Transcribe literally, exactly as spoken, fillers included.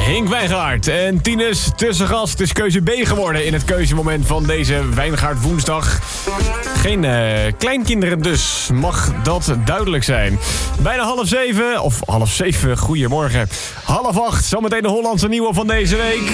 Henk Wijngaard en Tinus Tussengast is keuze B geworden in het keuzemoment van deze Wijngaard woensdag. Geen uh, kleinkinderen dus, mag dat duidelijk zijn. Bijna half zeven, of half zeven, goedemorgen. Half acht, zometeen de Hollandse nieuwe van deze week.